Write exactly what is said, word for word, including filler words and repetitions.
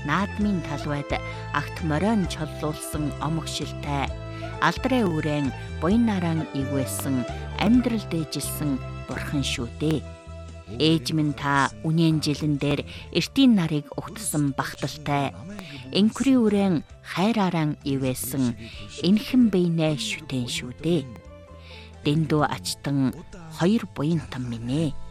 наадмын талбайд агт морион чоллуулсан омогшилтай алдраа үрэн буян наран ивэсэн амьдрал дэжилсэн бурхан шүү дээ. Ээж минь та үнэн жилэн дээр эртийн нарыг угтсан багталтай энхри үрэн хайрааран ивэсэн энхэн бийнэ шүтэн шүү дээ. Дэндүү ачтан хоёр буян там минь ээ.